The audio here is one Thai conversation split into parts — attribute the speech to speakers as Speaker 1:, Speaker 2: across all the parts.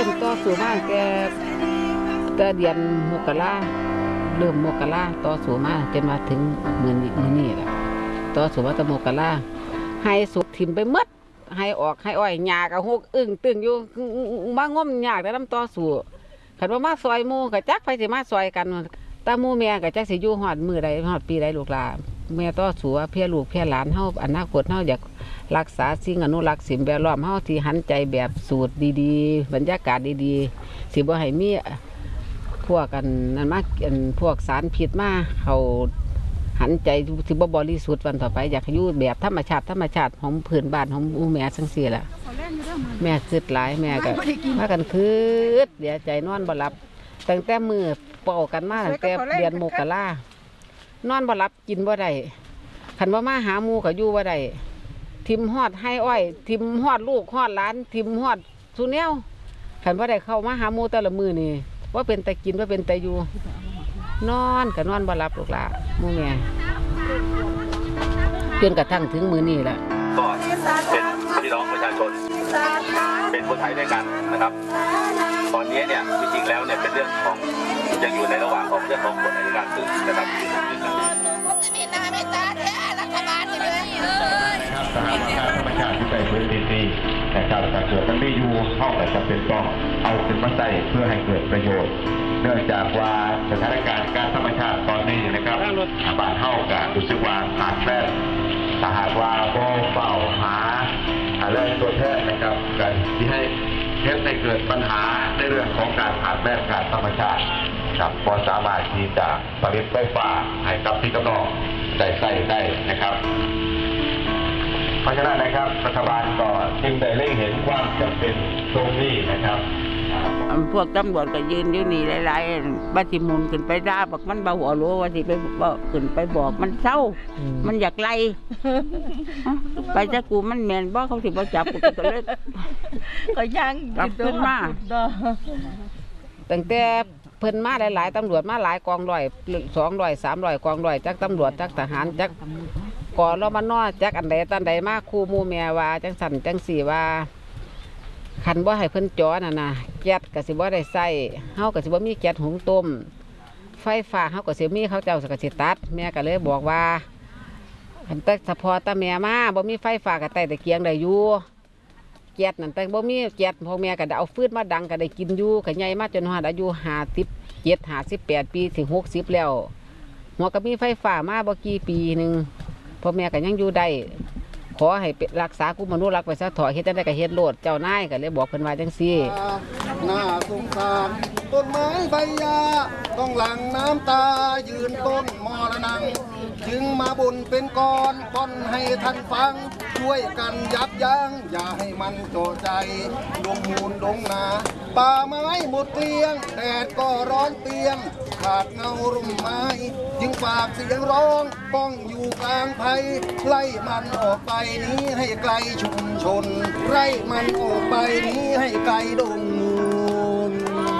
Speaker 1: ต่อสู้มาแต่เดือนมกราเริ่มมกราต่อสู้มาจนมาถึงมื้อนี้แหละต่อสู้มาตั้งมกราให้สุกถิ่มไปหมดให้ออกให้อ้อยหญ้าก็ฮกอึ้งตึงอยู่มางมยากแต่น้ำต่อสู้คันว่ามาซอยหมู่ก็จักไผสิมาซอยกันตาหมู่แม่ก็จักสิอยู่ฮอดมื้อใดฮอดปีใดลูกหลานแม่ต่อสู้ว่าเพื่อลูกเพื่อหลานเฮาอนาคตเฮาอยากรักษาสิ่งอนุรักษ์สิ่งแวดล้อมเฮาที่หันใจแบบสูตรดีๆบรรยากาศดีๆสิบ่ให้มีพวกกันนั่นมาพวกสารพิษมาเขาหันใจสิบ่บริสุทธิ์วันต่อไปอยากอยู่แบบธรรมชาติของพื้นบ้านของอูแม่จังซี่ล่ะแม่คิดหลายแม่ก็พากันคิดเดี๋ยวใจนอนบ่หลับตั้งแต่มื้อเป่ากันมาตั้งแต่เดือนมกรานอนบ่หลับกินบ่ได้คันว่ามาหาหมู่ก็อยู่บ่ได้ทิมฮอดให้อ้อยทิมฮอดลูกฮอดหลานทิมฮอดสุแนวคันว่าได้เข้ามาหาหมู่แต่ละมื้อนี่ว่าเป็นแต่กินว่าเป็นแต่อยู่นอนก็นอนบ่หลับลูกหลานหมู่แม่จนกระทั่งถึงมื้อนี้แหละ
Speaker 2: ก็เป็นพี่น้องประชาชนเป็นคนไทยด้วยกันนะครับตอนนี้เนี่ยจริงๆแล้วเนี่ยเป็นเรื่องของยังอยู่ในระหว่างของเรื่องของกฎอัยการศึกนะครับ
Speaker 3: มีนาไม่ตาแท้รัฐบาลเลย
Speaker 4: สหประชาธรรมชาติที่ไปพื้นที่นะครับการเกิดมันไม่อยู่เข้าแต่จำเป็นต้องเอาขึ้นมาใส่เพื่อให้เกิดประโยชน์เนื่องจากว่าสถานการณ์การธรรมชาติตอนนี้นะครับบ้านเฮากับรู้สึกว่าขาดแคลนถ้าหากว่าบ่เฝ้าหาอะไรตัวแทนนะครับการที่ให้เกิดปัญหาในเรื่องของการขาดแคลนการธรรมชาติครับพอสามารถที่จะผลิตไฟฟ้าให้กับพี่กับน้องได้ใช้ได้นะครับเพราะฉะนั้นนะครับรัฐบาลก็จึงได้เล็งเห็นความจำเป็นตรงนี้นะครับ
Speaker 1: พวกตำรวจก็ยืนอยู่นี่หลายๆบัติมุนขึ้นไปด่าบอกมันเบาหัวรู้ว่าสิไปบอกขึ้นไปบอกมันเศร้ามันอยากไล่ไปจะกูมันแมนบอกเขาสิบ่จับกูก็เลย
Speaker 3: ก็ยัง
Speaker 1: กลับขึ้นมาตั้งแต่เพิ่นมาหลายๆตำรวจมาหลายกองร้อย200 300กองร้อยจักตำรวจจักทหารจักกรมน.จักอันใดตันใดมาครูหมู่แม่ว่าจังสั่นจังสี่ว่าคันบ่ให้เพิ่นจอน่ะนะแก๊สก็สิบ่ได้ใส่เฮาก็สิบ่มีแก๊สหุงต้มไฟฟ้าเฮาก็สิมีเขาเจ้าก็สิตัดแม่ก็เลยบอกว่าคันแต่เฉพาะตาแม่มาบ่มีไฟฟ้าก็ใต้ตะเกียงได้อยู่แก๊สนั่นแต่บ่มีแก๊สพ่อแม่ก็ได้เอาฟืนมาดังก็ได้กินอยู่ก็ใหญ่มาจนฮอดอายุ57 58ปีถึง60แล้วหัวก็มีไฟฟ้ามาบ่กี่ปีนึงพ่อแม่ก็ยังอยู่ได้ขอให้รักษาคุมอนุรักษ์ไว้ซะถอเฮ็ดจังได๋ก็เฮ็ดโลดเจ้านายก็เลยบอกเพิ่นว่าจังซี่
Speaker 5: น่าสงสารต้นไม้ใบหญ้าต้องหลั่งน้ำตายืนต้นมรณังจึงมาบ่นเป็นก้อนป้อนให้ท่านฟังช่วยกันยับยั้งอย่าให้มันโจใจดงมูลดงนาป่าไม้หมดเกลี้ยงแดดก็ร้อนเตียงขาดเงาร่มไม้จึงฝากเสียงร้องป้องอยู่กลางภัยไล่มันออกไปนี้ให้ไกลชุมชนไล่มันออกไปนี้ให้ไกลดงมูล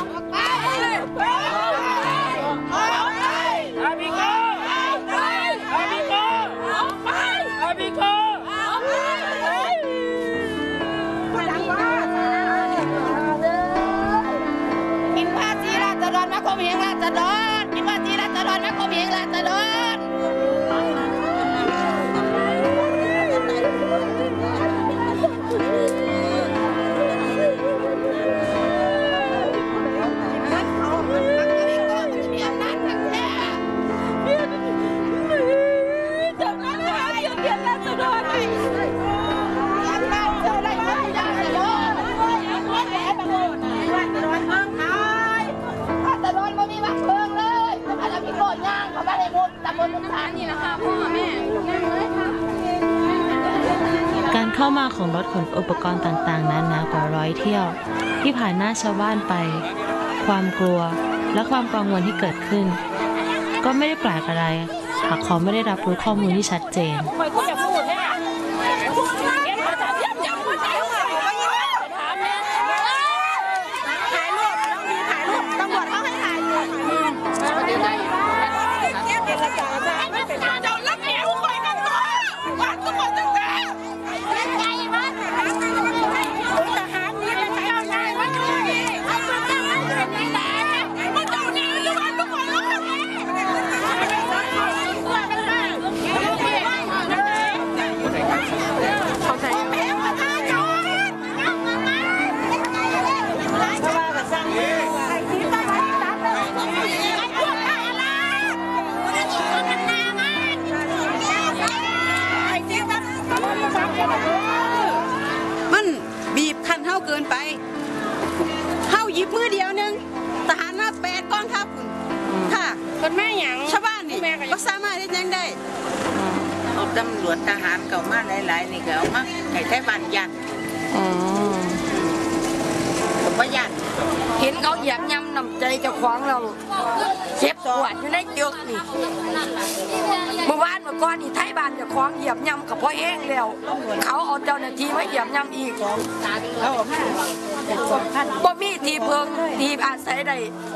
Speaker 3: กินภาษีราษฎรมาคมเหงราษฎรกินภาษีราษฎรมาคมเหงราษฎร
Speaker 6: การเข้ามาของรถขนอุปกรณ์ต่างๆนั้นกว่า100เที่ยวที่ผ่านหน้าชาวบ้านไปความกลัวและความกังวลที่เกิดขึ้นก็ไม่ได้แปลกอะไรหากเขาไม่ได้รับรู้ข้อมูลที่ชัดเจน
Speaker 7: ยิบมือเดียวนึงทหารมา8กองทัพค่ะคนแม่หยังชาวบ้านนี่ก็สามารถที่ยังได้เอาตำรวจทหารเก่ามาหลายๆนี่ก็เอามาให้ไทบ้านยันก็ยันเห็นเขาเหยียบย่ำน้ำใจเจ้าของเราเจ็บปวดอยู่ในจุกนี่เมื่อวานเมื่อก่อนนี่ไทยบ้านเจ้าของเหยียบย่ำกับพ่อแห้งแล้วเขาเอาเจ้าหน้าที่มาเหยียบย่ำอีกบ่มีที่เพิงที่อาศัยใด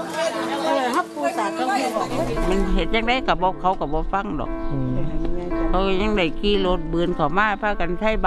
Speaker 8: มันเห็นยังได้กับบอกเขากับบอกฟังหรอกเขายังได้ขี่รถบืนเขามาพากันใช้